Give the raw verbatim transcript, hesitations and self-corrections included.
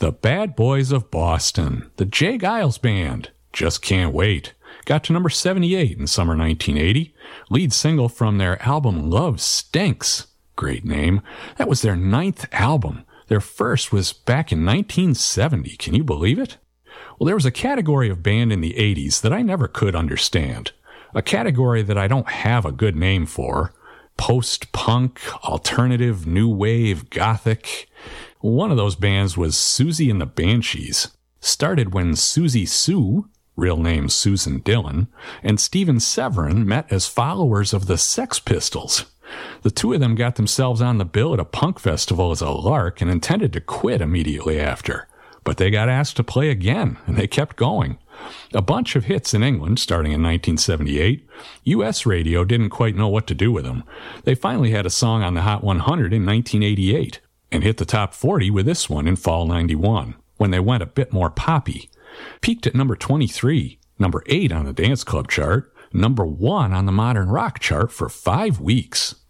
The Bad Boys of Boston, the Jay Giles Band, Just Can't Wait, got to number seventy-eight in summer nineteen eighty. Lead single from their album Love Stinks. Great name. That was their ninth album. Their first was back in nineteen seventy. Can you believe it? Well, there was a category of band in the eighties that I never could understand. A category that I don't have a good name for. Post-punk, alternative, new wave, gothic. One of those bands was Susie and the Banshees. Started when Susie Sue, real name Susan Dillon, and Steven Severin met as followers of the Sex Pistols. The two of them got themselves on the bill at a punk festival as a lark and intended to quit immediately after. But they got asked to play again, and they kept going. A bunch of hits in England starting in nineteen seventy-eight. U S radio didn't quite know what to do with them. They finally had a song on the Hot one hundred in nineteen eighty-eight and hit the top forty with this one in fall ninety-one, when they went a bit more poppy. Peaked at number twenty-three, number eight on the dance club chart, number one on the modern rock chart for five weeks.